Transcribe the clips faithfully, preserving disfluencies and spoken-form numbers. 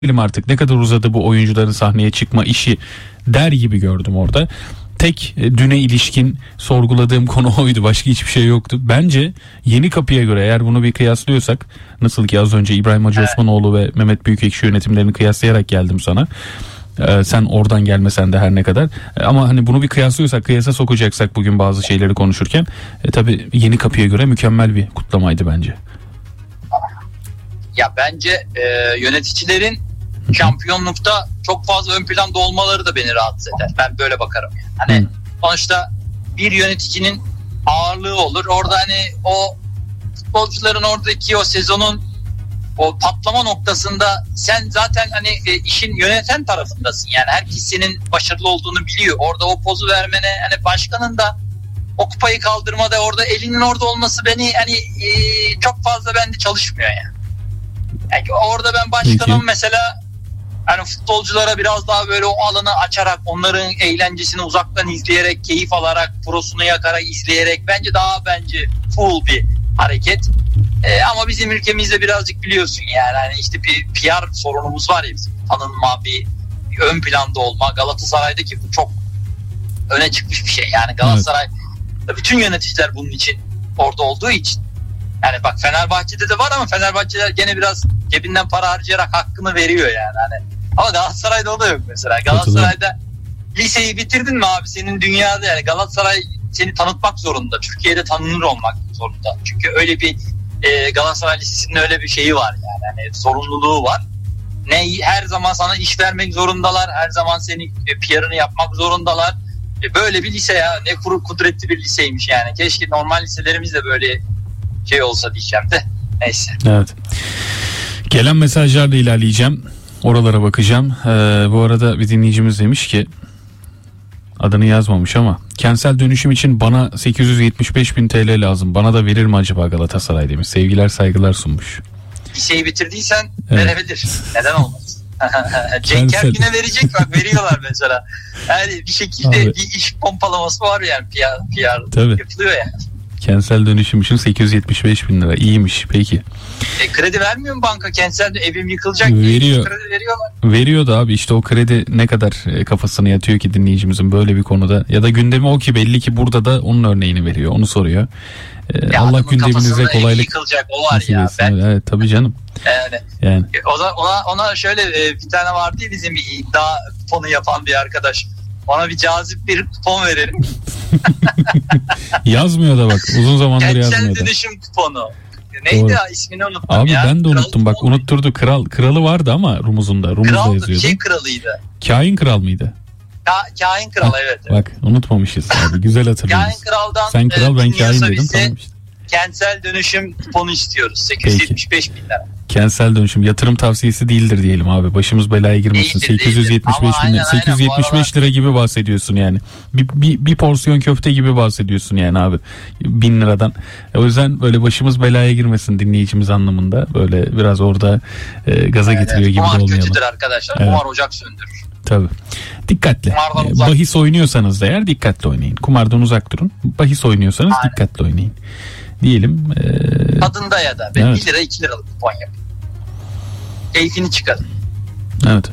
Bilim artık ne kadar uzadı bu oyuncuların sahneye çıkma işi der gibi gördüm orada. Tek düne ilişkin sorguladığım konu oydu. Başka hiçbir şey yoktu. Bence Yeni Kapı'ya göre eğer bunu bir kıyaslıyorsak, nasıl ki az önce İbrahim Hacı Osmanoğlu ve Mehmet Büyükekşi yönetimlerini kıyaslayarak geldim sana. Ee, sen oradan gelmesen de her ne kadar. Ee, ama hani bunu bir kıyaslıyorsak, kıyasa sokacaksak bugün bazı şeyleri konuşurken e, tabii Yeni Kapı'ya göre mükemmel bir kutlamaydı bence. Ya bence e, yöneticilerin şampiyonlukta çok fazla ön planda olmaları da beni rahatsız eder. Ben böyle bakarım. Yani. Hani hmm. sonuçta bir yöneticinin ağırlığı olur. Orada hani o futbolcuların oradaki o sezonun o patlama noktasında sen zaten hani e, işin yöneten tarafındasın. Yani herkes senin başarılı olduğunu biliyor. Orada o pozu vermene, hani başkanın da o kupayı kaldırmada orada elinin orada olması beni hani e, çok fazla bende çalışmıyor yani. Yani orada ben başkanım Peki. mesela hani futbolculara biraz daha böyle o alanı açarak, onların eğlencesini uzaktan izleyerek, keyif alarak, prosunu yakarak izleyerek bence daha bence full bir hareket. Ee, ama bizim ülkemizde birazcık biliyorsun yani hani işte bir P R sorunumuz var ya, bizim tanınma, bir, bir ön planda olma. Galatasaray'daki bu çok öne çıkmış bir şey. Yani Galatasaray evet. bütün yöneticiler bunun için orada olduğu için. Yani bak Fenerbahçe'de de var ama Fenerbahçeler gene biraz cebinden para harcayarak hakkını veriyor yani. Hani. Ama Galatasaray'da o da yok mesela. Galatasaray'da liseyi bitirdin mi abi, senin dünyada yani Galatasaray seni tanıtmak zorunda. Türkiye'de tanınır olmak zorunda. Çünkü öyle bir e, Galatasaray Lisesi'nin öyle bir şeyi var yani. Hani sorumluluğu var. Ne her zaman sana iş vermek zorundalar. Her zaman senin e, P R'ını yapmak zorundalar. E, böyle bir lise ya. Ne kuru kudretli bir liseymiş yani. Keşke normal liselerimiz de böyle şey olsa diyeceğim de. Neyse. Evet. Gelen mesajlarla ilerleyeceğim. Oralara bakacağım. Ee, bu arada bir dinleyicimiz demiş ki, adını yazmamış ama, kentsel dönüşüm için bana sekiz yüz yetmiş beş bin T L lazım. Bana da verir mi acaba Galatasaray demiş. Sevgiler saygılar sunmuş. Liseyi bitirdiysen evet. verebilir. Neden olmaz? Cenk Ergün'e verecek, bak veriyorlar mesela. Yani bir şekilde Abi. bir iş pompalaması var yani. P R, P R Tabii. yapılıyor yani. Kentsel dönüşüm için sekiz yüz yetmiş beş bin lira. İyiymiş peki. E, kredi vermiyor mu banka? Kentsel evim yıkılacak veriyor. diye kredi veriyorlar. Veriyor da abi işte o kredi ne kadar kafasına yatıyor ki dinleyicimizin böyle bir konuda. Ya da gündemi o ki belli ki burada da onun örneğini veriyor. Onu soruyor. Ee, Allah gündeminize kolaylık. Yıkılacak o var ya. Ben... Evet tabii canım. Yani. yani. Ona, ona, ona şöyle bir tane vardı ya, bizim bir iddia kuponu yapan bir arkadaş. Ona bir cazip bir kupon verelim. Yazmıyor da bak, uzun zamandır yazmıyor da. Kentsel dönüşüm kuponu. Neydi Doğru. ya, ismini unuttum Abi ya. Abi ben de unuttum Kral bak, unutturdu. Kral kralı vardı ama rumuzunda. Rumuzda Kraldı, yazıyordu. şey kralıydı. Kain kral mıydı? Ka- kain kral evet, evet. Bak unutmamışız abi, güzel hatırlıyoruz. Kain kraldan sen kral ben kain dedim, tamam işte. Kentsel dönüşüm kuponu istiyoruz. sekiz yüz yetmiş beş bin lira. Kentsel dönüşüm yatırım tavsiyesi değildir diyelim abi. Başımız belaya girmesin. Değildir, sekiz yüz yetmiş beş bin lira. sekiz yüz yetmiş beş lira gibi bahsediyorsun yani. Bir, bir, bir porsiyon köfte gibi bahsediyorsun yani abi. Bin liradan. O yüzden böyle başımız belaya girmesin dinleyicimiz anlamında. Böyle biraz orada e, gaza evet, getiriyor gibi de olmayalım. Kumar kötüdür arkadaşlar. Evet. Kumar ocak söndürür. Tabii. Dikkatli. Bahis oynuyorsanız da eğer dikkatli oynayın. Kumardan uzak durun. Bahis oynuyorsanız Aynen. dikkatli oynayın. Diyelim. Ee... Tadında ya da. Ben evet. bir lira iki liralık kupon yapayım. Keyfini çıkarın. Evet.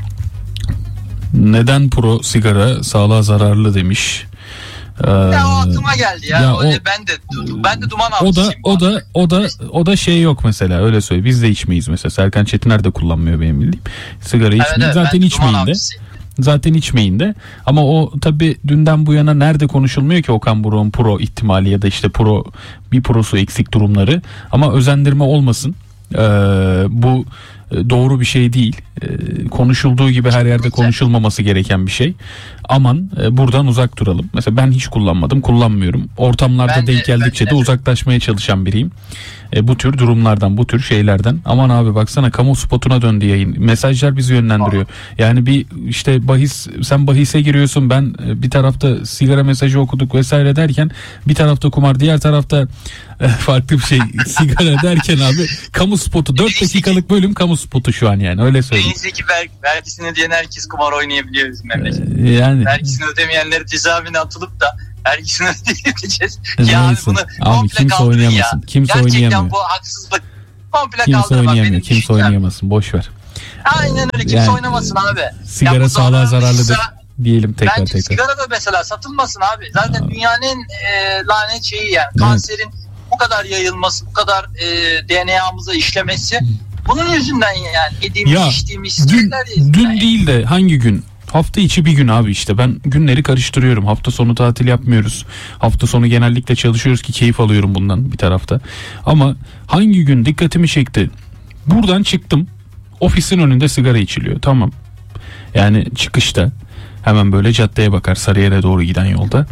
Neden pro sigara sağlığa zararlı demiş. Ee, ya o aklıma geldi ya. ya o, ben de ben de duman avcısıyım. O da o da o da o da şey yok mesela, öyle söyle. Biz de içmeyiz mesela. Serkan Çetiner de kullanmıyor benim bildiğim. Sigara evet, içmeyin. Evet, zaten içmeyin de. Zaten içmeyin de. Ama o tabii dünden bu yana nerede konuşulmuyor ki Okan Buruk'un pro ihtimali ya da işte pro bir prosu eksik durumları. Ama özendirme olmasın. Ee, bu doğru bir şey değil. Ee, konuşulduğu gibi her yerde konuşulmaması gereken bir şey. Aman e, buradan uzak duralım. Mesela ben hiç kullanmadım, kullanmıyorum. Ortamlarda ben denk de, geldikçe de, de uzaklaşmaya çalışan biriyim. E, bu tür durumlardan, bu tür şeylerden. Aman abi baksana, kamu spotuna döndü yayın. Mesajlar bizi yönlendiriyor. Yani bir işte bahis, sen bahise giriyorsun, ben bir tarafta sigara mesajı okuduk vesaire derken, bir tarafta kumar, diğer tarafta e, farklı bir şey sigara derken abi kamu spotu, dört dakikalık bölüm kamu spotu şu an yani, öyle söyleyeyim. Neyse ver, vergisini ödeyen herkes kumar oynayabiliyor bizim memlekette. E, yani. Vergisini ödemeyenleri cezaevine atılıp da vergisini ödeyeceğiz. Ya abi bunu abi kimse oynayamasın. Ya. Kimse Gerçekten oynayamıyor. bu haksızlık. Komple kimse kaldırmak oynayamıyor. benim Kimse düşüncem. oynayamasın. Boş ver. Aynen öyle, kimse yani, oynamasın abi. Sigara sağlığa zararlıdır diyelim tekrar bence tekrar. Sigara da mesela satılmasın abi. Zaten abi, dünyanın e, lanet şeyi yani, kanserin evet, bu kadar yayılması, bu kadar e, D N A'mıza işlemesi bunun yüzünden yani. Yediğimiz, ya, içtiğimiz dün, yüzünden. Dün değil de hangi gün? Hafta içi bir gün abi işte. Ben günleri karıştırıyorum. Hafta sonu tatil yapmıyoruz. Hafta sonu genellikle çalışıyoruz ki keyif alıyorum bundan bir tarafta. Ama hangi gün dikkatimi çekti? Buradan çıktım. Ofisin önünde sigara içiliyor. Tamam. Yani çıkışta hemen böyle caddeye bakar, Sarıyer'e doğru giden yolda.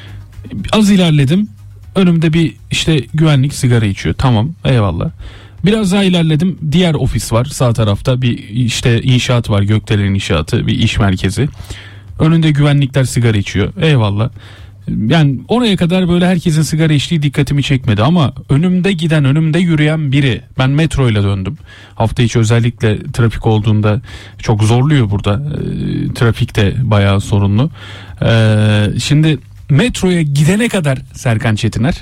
Az ilerledim. Önümde bir işte güvenlik sigara içiyor. Tamam, eyvallah. Biraz daha ilerledim. Diğer ofis var sağ tarafta. Bir işte inşaat var, Gökdelen İnşaatı, bir iş merkezi. Önünde güvenlikler sigara içiyor. Eyvallah. Yani oraya kadar böyle herkesin sigara içtiği dikkatimi çekmedi ama önümde giden, önümde yürüyen biri. Ben metro ile döndüm. Hafta içi özellikle trafik olduğunda çok zorluyor burada. E, trafik de bayağı sorunlu. E, şimdi metroya gidene kadar Serkan Çetiner,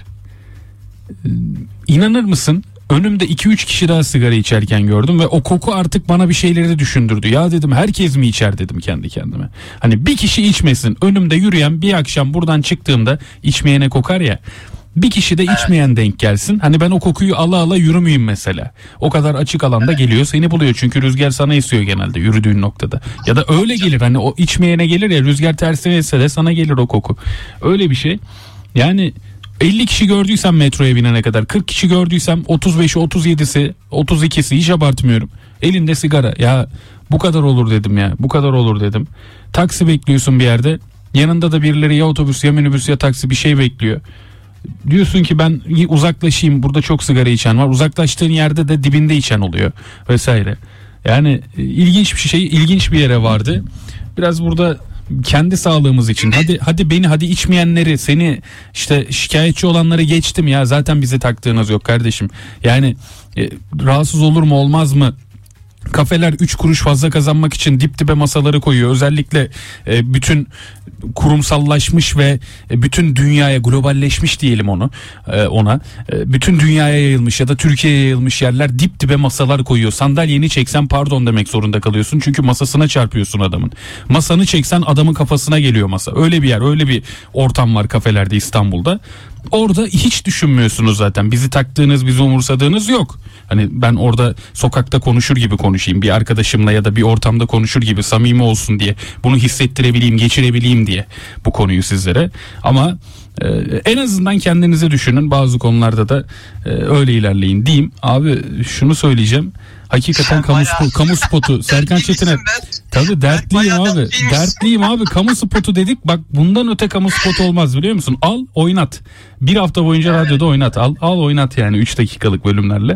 e, inanır mısın? Önümde iki üç kişi daha sigara içerken gördüm ve o koku artık bana bir şeyleri düşündürdü. Ya dedim, herkes mi içer dedim kendi kendime. Hani bir kişi içmesin, önümde yürüyen bir akşam buradan çıktığımda içmeyene kokar ya. Bir kişi de içmeyen denk gelsin. Hani ben o kokuyu ala ala yürümeyeyim mesela. O kadar açık alanda geliyor, seni buluyor. Çünkü rüzgar sana esiyor genelde yürüdüğün noktada. Ya da öyle gelir, hani o içmeyene gelir ya, rüzgar tersine esse de sana gelir o koku. Öyle bir şey. Yani elli kişi gördüysem metroya binene kadar, kırk kişi gördüysem otuz beşi, otuz yedisi, otuz ikisi, hiç abartmıyorum, elinde sigara. Ya bu kadar olur dedim ya. Bu kadar olur dedim. Taksi bekliyorsun bir yerde. Yanında da birileri ya otobüs ya minibüs ya taksi bir şey bekliyor. Diyorsun ki ben uzaklaşayım, burada çok sigara içen var. Uzaklaştığın yerde de dibinde içen oluyor vesaire. Yani ilginç bir şey, ilginç bir yere vardı. Biraz burada kendi sağlığımız için hadi hadi beni hadi içmeyenleri, seni işte şikayetçi olanları geçtim ya, zaten bizi taktığınız yok kardeşim. Yani e, rahatsız olur mu olmaz mı? Kafeler üç kuruş fazla kazanmak için dip dibe masaları koyuyor. Özellikle e, bütün kurumsallaşmış ve e, bütün dünyaya globalleşmiş diyelim onu e, ona. E, bütün dünyaya yayılmış ya da Türkiye'ye yayılmış yerler dip dibe masalar koyuyor. Sandalyeni çeksen pardon demek zorunda kalıyorsun. Çünkü masasına çarpıyorsun adamın. Masanı çeksen adamın kafasına geliyor masa. Öyle bir yer, öyle bir ortam var kafelerde İstanbul'da. Orada hiç düşünmüyorsunuz zaten. Bizi taktığınız, bizi umursadığınız yok. Hani ben orada sokakta konuşur gibi konuşayım, bir arkadaşımla ya da bir ortamda konuşur gibi samimi olsun diye, bunu hissettirebileyim, geçirebileyim diye bu konuyu sizlere. Ama e, en azından kendinize düşünün, bazı konularda da e, öyle ilerleyin diyeyim. Abi şunu söyleyeceğim. Hakikaten kamu, spo, kamu spotu Serkan Çetiner. Tabii dertliyim abi. Dertliyim abi. Kamu spotu dedik. Bak bundan öte kamu spotu olmaz, biliyor musun? Al oynat. Bir hafta boyunca evet, radyoda oynat. Al al oynat yani üç dakikalık bölümlerle.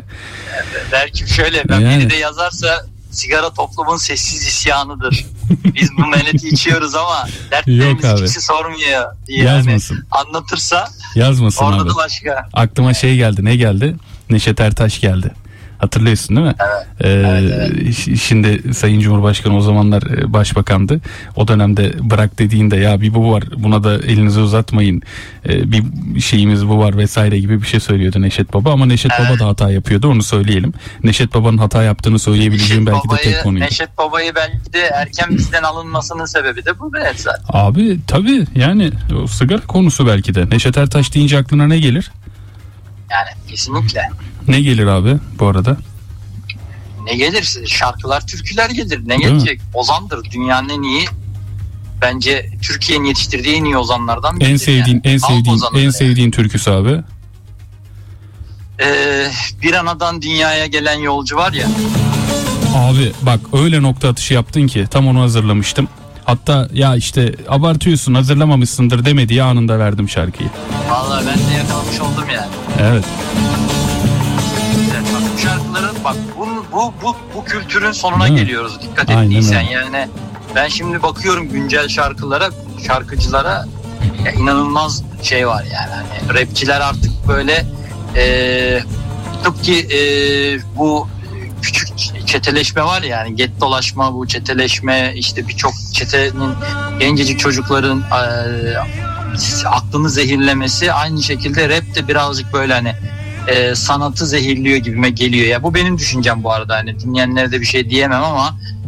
Belki şöyle ben yani, biri de yazarsa sigara toplumun sessiz isyanıdır. Biz bu meleti içiyoruz ama dertlerimizi kimse sormuyor diye yazmasın. Yani anlatırsa yazmasın orada abi. Da başka. Aklıma şey geldi. Ne geldi? Neşet Ertaş geldi. Hatırlıyorsun değil mi? Evet, ee, evet, evet. Şimdi Sayın Cumhurbaşkanı o zamanlar başbakandı. O dönemde bırak dediğinde ya bir bu var, buna da elinizi uzatmayın, ee, bir şeyimiz bu var vesaire gibi bir şey söylüyordu Neşet Baba. Ama Neşet evet, Baba da hata yapıyordu, onu söyleyelim. Neşet Baba'nın hata yaptığını söyleyebileceğim Neşet belki babayı, de tek konuydu. Neşet Baba'yı belki de erken bizden alınmasının sebebi de bu evet zaten. Abi tabii yani o sigara konusu belki de. Neşet Ertaş deyince aklına ne gelir? Yani kesinlikle. Ne gelir abi bu arada? Ne gelir? Şarkılar, türküler gelir. Ne Değil gelecek? Mi? Ozandır. Dünyanın en iyi, bence Türkiye'nin yetiştirdiği en iyi ozanlardan biri. En sevdiğin, yani. en sevdiğin, en yani. sevdiğin türküsü abi? Ee, bir anadan dünyaya gelen yolcu var ya. Abi bak öyle nokta atışı yaptın ki tam onu hazırlamıştım. Hatta ya işte abartıyorsun, hazırlamamışsındır demediği anında verdim şarkıyı. Vallahi ben de yakalamış oldum yani. Evet. Bak bu şarkıların bak bu bu bu, bu kültürün sonuna geliyoruz. Dikkat ettiysen yani. Ben şimdi bakıyorum güncel şarkılara, şarkıcılara, ya inanılmaz şey var yani. Hani rapçiler artık böyle e, tıpkı e, bu küçük çeteleşme var ya, yani get dolaşma, bu çeteleşme, işte birçok çetenin gencecik çocukların e, aklını zehirlemesi, aynı şekilde rap de birazcık böyle hani e, sanatı zehirliyor gibime geliyor. Ya bu benim düşüncem bu arada. Hani dinleyenlere de bir şey diyemem ama